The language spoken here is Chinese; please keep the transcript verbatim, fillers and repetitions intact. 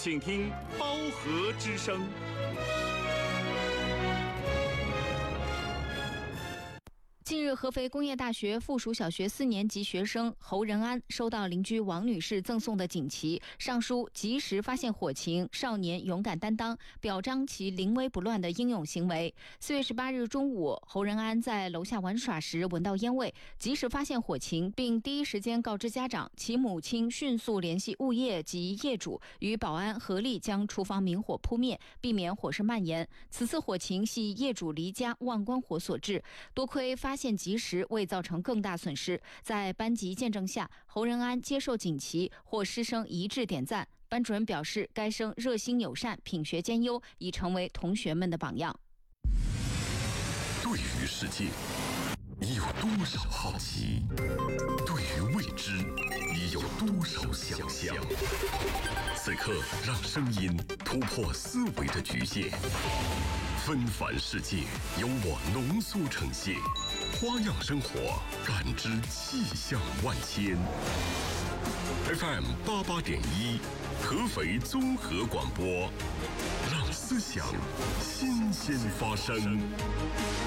请听包河之声。 近日，合肥工业大学附属小学四年级学生侯仁安收到邻居王女士赠送的锦旗，上书及时发现火情，少年勇敢担当，表彰其临危不乱的英勇行为。四月十八日中午，侯仁安在楼下玩耍时闻到烟味，及时发现火情，并第一时间告知家长，其母亲迅速联系物业及业主，与保安合力将厨房明火扑灭，避免火势蔓延。此次火情系业主离家忘关火所致，多亏发现及时，未造成更大损失。在班级见证下，侯仁安接受锦旗，获师生一致点赞。班主任表示，该生热心友善，品学兼优，已成为同学们的榜样。 对于世界，你有多少好奇？对于未知，你有多少想象？此刻，让声音突破思维的局限。纷繁世界由我浓缩呈现，花样生活，感知气象万千。F M 八八点一，合肥综合广播，让思想新鲜发生。